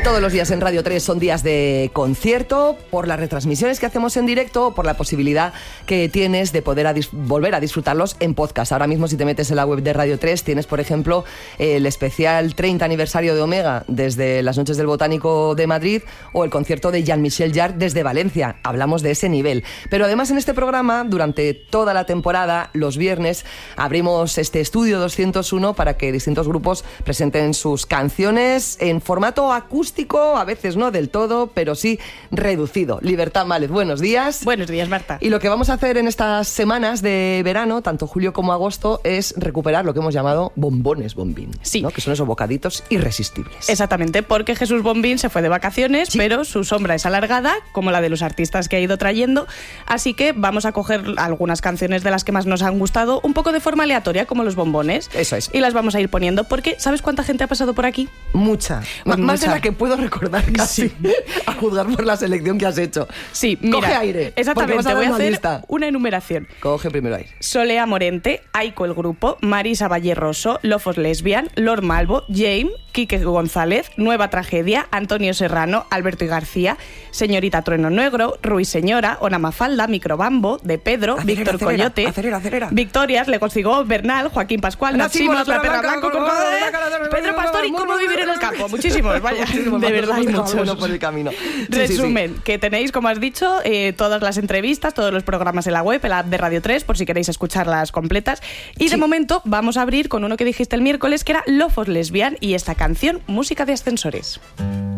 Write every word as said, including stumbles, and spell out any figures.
Todos los días en Radio tres son días de concierto, por las retransmisiones que hacemos en directo, por la posibilidad que tienes de poder a dis- volver a disfrutarlos en podcast. Ahora mismo, si te metes en la web de Radio tres, tienes, por ejemplo, el especial treinta aniversario de Omega desde las Noches del Botánico de Madrid o el concierto de Jean-Michel Jarre desde Valencia. Hablamos de ese nivel. Pero además, en este programa, durante toda la temporada, los viernes, abrimos este estudio doscientos uno para que distintos grupos presenten sus canciones en formato acústico, a veces no del todo, pero sí reducido. Libertad Mález, buenos días. Buenos días, Marta. Y lo que vamos a hacer en estas semanas de verano, tanto julio como agosto, es recuperar lo que hemos llamado bombones bombín. Sí. ¿No? Que son esos bocaditos irresistibles. Exactamente, porque Jesús Bombín se fue de vacaciones, sí. Pero su sombra es alargada, como la de los artistas que ha ido trayendo, así que vamos a coger algunas canciones de las que más nos han gustado, un poco de forma aleatoria, como los bombones. Eso es. Y las vamos a ir poniendo, porque ¿sabes cuánta gente ha pasado por aquí? Mucha. Pues M- más mucha. de la que puedo recordar casi, sí. A juzgar por la selección que has hecho. Sí, mira. Coge aire. Exactamente, voy a hacer lista. una enumeración. Coge primero aire. Solea Morente, Aiko el grupo, Marisa Valle Rosso, Lofos Lesbian, Lord Malvo, Jaime, Quique González, Nueva Tragedia, Antonio Serrano, Alberto y García, Señorita Trueno Negro, Ruiseñora, Ona Mafalda, Microbambo, De Pedro, acelera, Víctor acelera, Coyote, acelera, acelera. Victorias, Le Consigo, Bernal, Joaquín Pascual, Nacimos, La Perra Blanco, Pedro Pastor y Cómo Vivir en el Campo. Muchísimos, vaya, de verdad hay muchos. Por el camino. Sí, Resumen, sí, sí. que tenéis, como has dicho, eh, todas las entrevistas, todos los programas en la web, en la app de Radio tres, por si queréis escucharlas completas. Y sí. De momento vamos a abrir con uno que dijiste el miércoles, que era Lofos Lesbian y esta canción, Música de Ascensores.